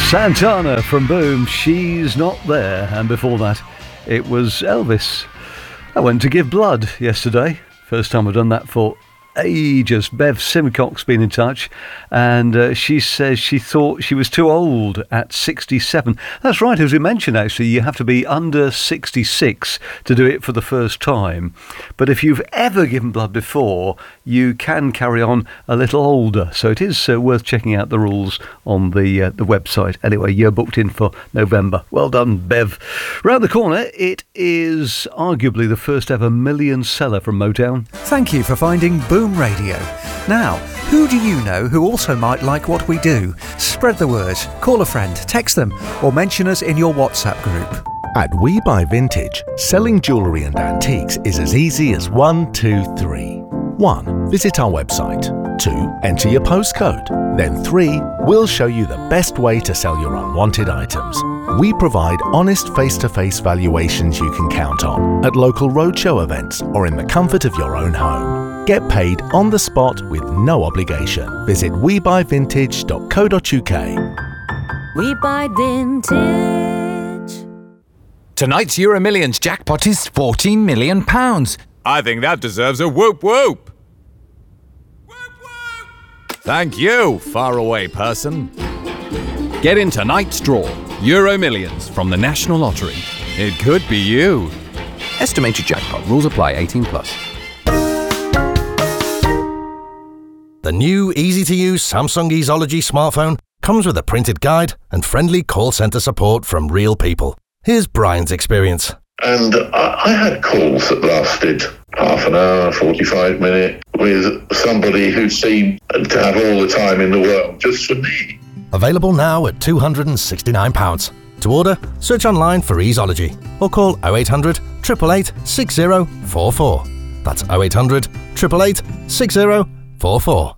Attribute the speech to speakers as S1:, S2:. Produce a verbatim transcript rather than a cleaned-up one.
S1: Santana from Boom, She's Not There. And before that, it was Elvis. I went to give blood yesterday. First time I've done that for ages. Bev Simcock's been in touch, and uh, she says she thought she was too old at sixty-seven. That's right, as we mentioned, actually, you have to be under sixty-six to do it for the first time. But if you've ever given blood before, you can carry on a little older. So it is uh, worth checking out the rules on the uh, the website. Anyway, you're booked in for November. Well done, Bev. Round the corner, it is arguably the first ever million seller from Motown.
S2: Thank you for finding Boom Radio. Now, who do you know who also might like what we do? Spread the word, call a friend, text them, or mention us in your WhatsApp group.
S3: At We Buy Vintage, selling jewellery and antiques is as easy as one, two, three. One, visit our website. Two, enter your postcode. Then three, we'll show you the best way to sell your unwanted items. We provide honest face-to-face valuations you can count on at local roadshow events or in the comfort of your own home. Get paid on the spot with no obligation. Visit we buy vintage dot co dot uk.
S4: We Buy Vintage.
S5: Tonight's Euro Millions jackpot is fourteen million pounds. I think that deserves a whoop whoop. Whoop whoop. Thank you, faraway person. Get in tonight's draw. Euro Millions from the National Lottery. It could be you.
S6: Estimated jackpot. Rules apply. eighteen plus.
S7: The new, easy-to-use Samsung Easology smartphone comes with a printed guide and friendly call centre support from real people. Here's Brian's experience.
S8: And I, I had calls that lasted half an hour, forty-five minutes, with somebody who seemed to have all the time in the world just for me.
S7: Available now at two hundred sixty-nine pounds. To order, search online for Easology or call oh eight hundred, eight eight eight, six oh four four. That's oh eight hundred, eight eight eight, six oh four four.